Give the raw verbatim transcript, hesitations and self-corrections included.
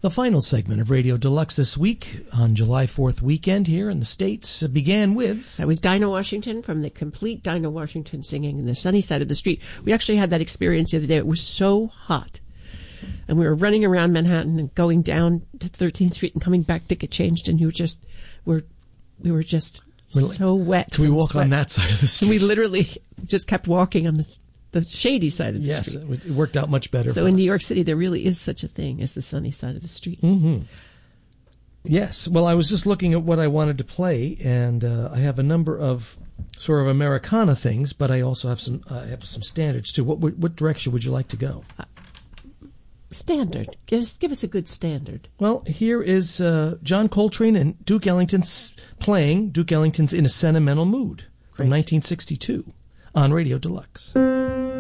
The final segment of Radio Deluxe this week on July fourth weekend here in the States began with... That was Dinah Washington from the Complete Dinah Washington singing The Sunny Side of the Street. We actually had that experience the other day. It was so hot. And we were running around Manhattan and going down to thirteenth Street and coming back to get changed. And you just were, we were just really? so wet. Can we walk sweat. on that side of the street? And we literally just kept walking on the, the shady side of the yes, street. Yes, it worked out much better So for in us. New York City, there really is such a thing as the sunny side of the street. Mm-hmm. Yes. Well, I was just looking at what I wanted to play, and uh, I have a number of sort of Americana things, but I also have some uh, I have some standards too. What what direction would you like to go? Uh, standard. Give us give us a good standard. Well, here is uh, John Coltrane and Duke Ellington's playing Duke Ellington's "In a Sentimental Mood" from nineteen sixty-two on Radio Deluxe.